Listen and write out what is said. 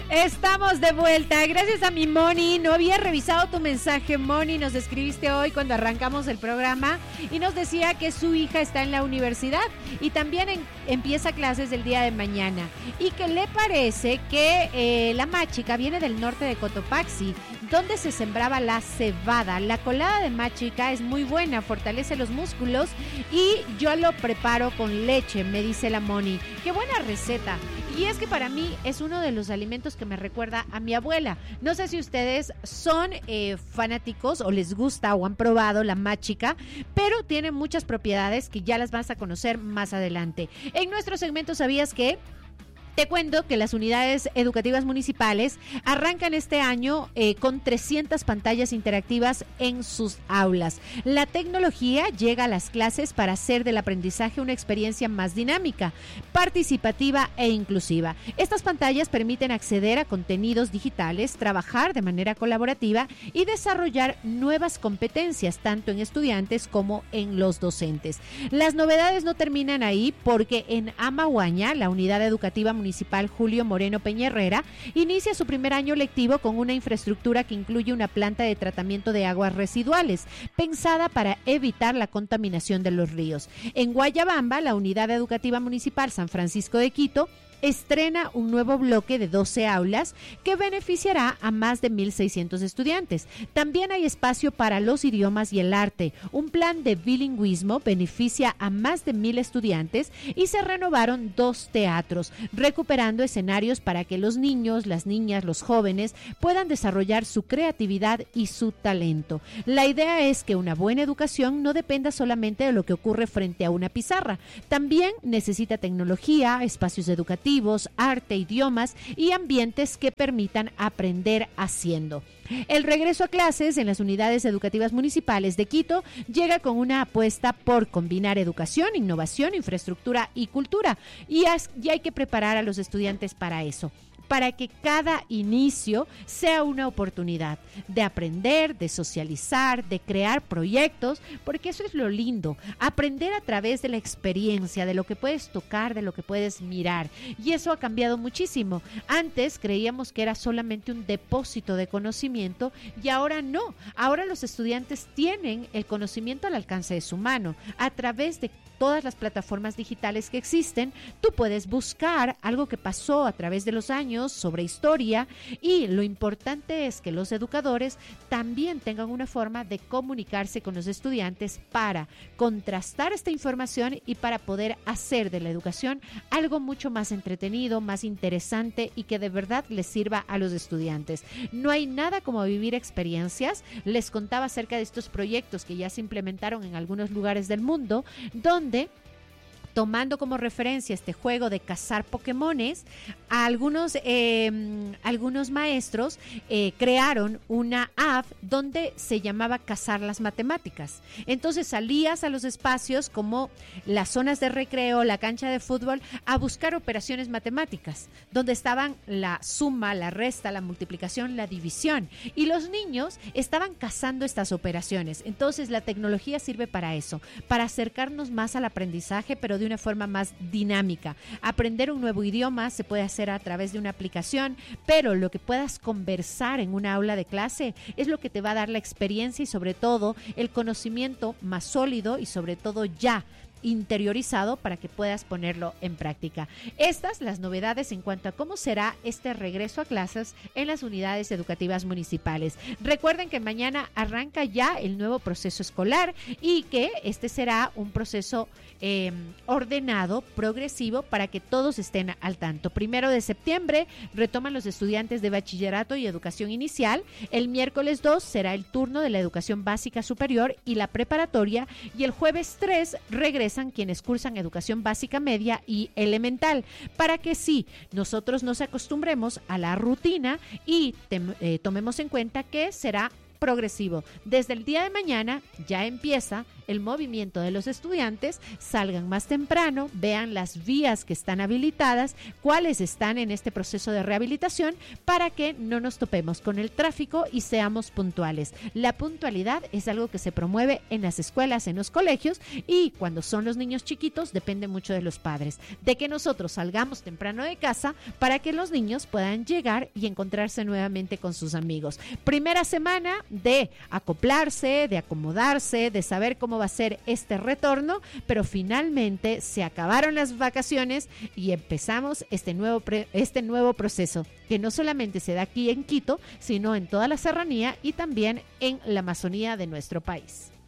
Estamos de vuelta, gracias a mi Moni. No había revisado tu mensaje, Moni. Nos escribiste hoy cuando arrancamos el programa y nos decía que su hija está en la universidad y también empieza clases el día de mañana y que le parece que la machica viene del norte de Cotopaxi, donde se sembraba la cebada. La colada de machica es muy buena, fortalece los músculos y yo lo preparo con leche, me dice la Moni. ¡Qué buena receta! Y es que para mí es uno de los alimentos que me recuerda a mi abuela. No sé si ustedes son fanáticos o les gusta o han probado la machica, pero tiene muchas propiedades que ya las vas a conocer más adelante. En nuestro segmento ¿Sabías qué? Te cuento que las unidades educativas municipales arrancan este año con 300 pantallas interactivas en sus aulas. La tecnología llega a las clases para hacer del aprendizaje una experiencia más dinámica, participativa e inclusiva. Estas pantallas permiten acceder a contenidos digitales, trabajar de manera colaborativa y desarrollar nuevas competencias, tanto en estudiantes como en los docentes. Las novedades no terminan ahí porque en Amaguaña, la unidad educativa municipal Julio Moreno Peña Herrera inicia su primer año lectivo con una infraestructura que incluye una planta de tratamiento de aguas residuales, pensada para evitar la contaminación de los ríos. En Guayabamba, la unidad educativa municipal San Francisco de Quito estrena un nuevo bloque de 12 aulas que beneficiará a más de 1,600 estudiantes. También hay espacio para los idiomas y el arte. Un plan de bilingüismo beneficia a más de 1,000 estudiantes y se renovaron 2 teatros, recuperando escenarios para que los niños, las niñas, los jóvenes puedan desarrollar su creatividad y su talento. La idea es que una buena educación no dependa solamente de lo que ocurre frente a una pizarra. También necesita tecnología, espacios educativos, arte, idiomas y ambientes que permitan aprender haciendo. El regreso a clases en las unidades educativas municipales de Quito llega con una apuesta por combinar educación, innovación, infraestructura y cultura. Y hay que preparar a los estudiantes para eso, para que cada inicio sea una oportunidad de aprender, de socializar, de crear proyectos, porque eso es lo lindo, aprender a través de la experiencia, de lo que puedes tocar, de lo que puedes mirar, y eso ha cambiado muchísimo. Antes creíamos que era solamente un depósito de conocimiento y ahora no, ahora los estudiantes tienen el conocimiento al alcance de su mano, a través de todas las plataformas digitales que existen. Tú puedes buscar algo que pasó a través de los años sobre historia y lo importante es que los educadores también tengan una forma de comunicarse con los estudiantes para contrastar esta información y para poder hacer de la educación algo mucho más entretenido, más interesante y que de verdad les sirva a los estudiantes. No hay nada como vivir experiencias. Les contaba acerca de estos proyectos que ya se implementaron en algunos lugares del mundo, donde tomando como referencia este juego de cazar Pokémones, algunos maestros crearon una app donde se llamaba Cazar las Matemáticas. Entonces salías a los espacios como las zonas de recreo, la cancha de fútbol, a buscar operaciones matemáticas, donde estaban la suma, la resta, la multiplicación, la división. Y los niños estaban cazando estas operaciones. Entonces la tecnología sirve para eso, para acercarnos más al aprendizaje, pero de una forma más dinámica. Aprender un nuevo idioma se puede hacer a través de una aplicación, pero lo que puedas conversar en una aula de clase es lo que te va a dar la experiencia y sobre todo el conocimiento más sólido y sobre todo ya interiorizado para que puedas ponerlo en práctica. Estas las novedades en cuanto a cómo será este regreso a clases en las unidades educativas municipales. Recuerden que mañana arranca ya el nuevo proceso escolar y que este será un proceso ordenado, progresivo, para que todos estén al tanto. 1 de septiembre retoman los estudiantes de bachillerato y educación inicial. El miércoles 2 será el turno de la educación básica superior y la preparatoria y el jueves 3 regresan quienes cursan educación básica media y elemental, para que sí, nosotros nos acostumbremos a la rutina y tomemos en cuenta que será progresivo. Desde el día de mañana ya empieza el movimiento de los estudiantes, salgan más temprano, vean las vías que están habilitadas, cuáles están en este proceso de rehabilitación, para que no nos topemos con el tráfico y seamos puntuales. La puntualidad es algo que se promueve en las escuelas, en los colegios, y cuando son los niños chiquitos depende mucho de los padres, de que nosotros salgamos temprano de casa para que los niños puedan llegar y encontrarse nuevamente con sus amigos. Primera semana de acoplarse, de acomodarse, de saber cómo va a ser este retorno, pero finalmente se acabaron las vacaciones y empezamos este nuevo proceso, que no solamente se da aquí en Quito, sino en toda la serranía y también en la Amazonía de nuestro país.